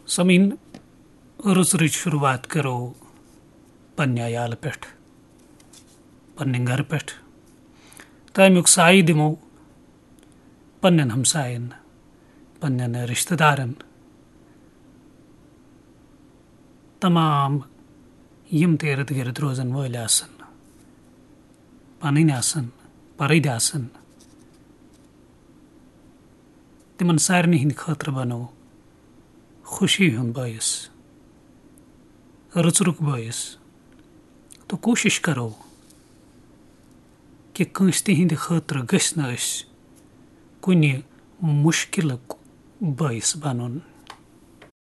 समीन रुच शुरुआत करो पन्ने अयाल पेठ पन्ने घर पेठ तमियुक साई दिमो पन्नन हमसायन पन्नन रिश्तेदारन तमाम यम ते इर्द गिर्द रोजन वोल आसन पनन आसन परद आसन तिमन सारनी हिंद खतर बनो खुशी हुंद बायस रुचरुक बायस तो कोशिश करो कि कंस तिहिंद खतर गछ न कुन मुश्किल बायस बनन।